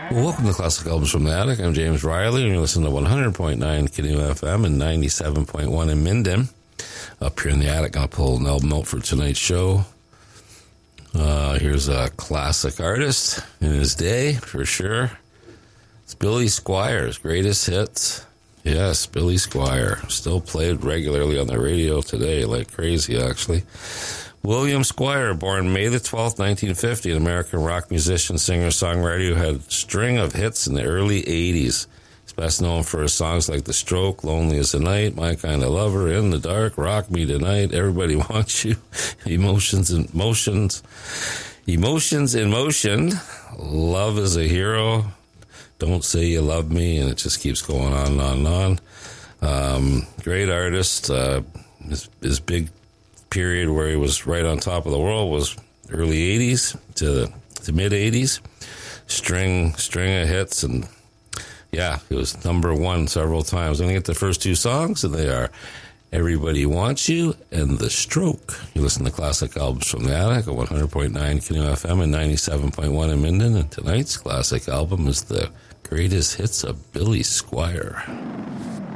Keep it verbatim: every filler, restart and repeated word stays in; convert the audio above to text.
Well, welcome to Classic Albums from the Attic. I'm James Riley, and you're listening to one hundred point nine Canoe F M and ninety-seven point one in Minden. Up here in the attic, I'll pull an album out for tonight's show. Uh, here's a classic artist in his day, for sure. It's Billy Squier's greatest hits. Yes, Billy Squier. Still played regularly on the radio today, like crazy, actually. William Squire, born May the twelfth, nineteen fifty, an American rock musician, singer, songwriter who had a string of hits in the early eighties. He's best known for his songs like The Stroke, Lonely as the Night, My Kind of Lover, In the Dark, Rock Me Tonight, Everybody Wants You, Emotions in Motions, Emotions in Motion, Love is a Hero, Don't Say You Love Me, and it just keeps going on and on and on. Um, great artist. Uh, his, his big period where he was right on top of the world was early eighties to the mid eighties. String, string of hits, and yeah, he was number one several times. I'm going to get the first two songs, and they are Everybody Wants You and The Stroke. You listen to Classic Albums from the Attic at one hundred point nine Canoe F M and ninety-seven point one in Minden, and tonight's classic album is the greatest hits of Billy Squier.